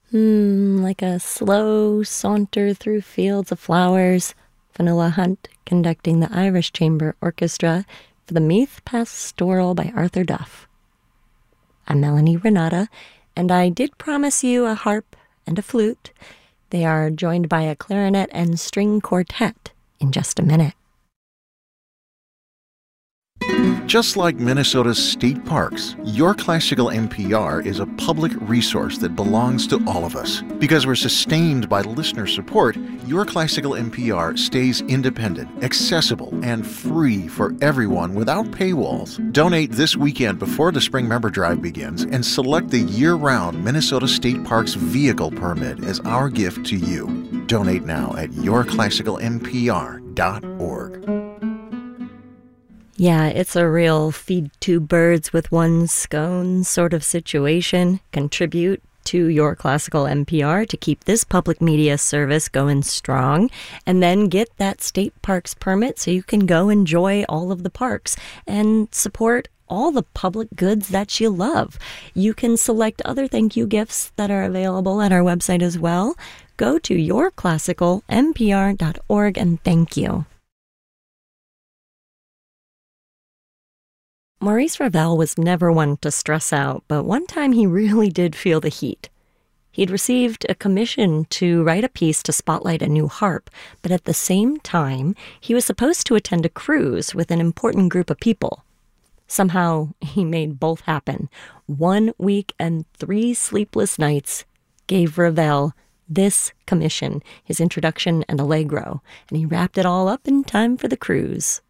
Like a slow saunter through fields of flowers. Vanilla Hunt conducting the Irish Chamber Orchestra for the Meath Pastoral by Arthur Duff. I'm Melanie Renata, and I did promise you a harp and a flute. They are joined by a clarinet and string quartet in just a minute. Just like Minnesota's state parks, Your Classical NPR is a public resource that belongs to all of us. Because we're sustained by listener support, Your Classical NPR stays independent, accessible, and free for everyone without paywalls. Donate this weekend before the spring member drive begins and select the year-round Minnesota State Parks vehicle permit as our gift to you. Donate now at yourclassicalnpr.org. Yeah, it's a real feed two birds with one scone sort of situation. Contribute to Your Classical NPR to keep this public media service going strong, and then get that state parks permit so you can go enjoy all of the parks and support all the public goods that you love. You can select other thank you gifts that are available at our website as well. Go to yourclassicalnpr.org and thank you. Maurice Ravel was never one to stress out, but one time he really did feel the heat. He'd received a commission to write a piece to spotlight a new harp, but at the same time, he was supposed to attend a cruise with an important group of people. Somehow, he made both happen. 1 week and 3 sleepless nights gave Ravel this commission, his introduction and allegro, and he wrapped it all up in time for the cruise.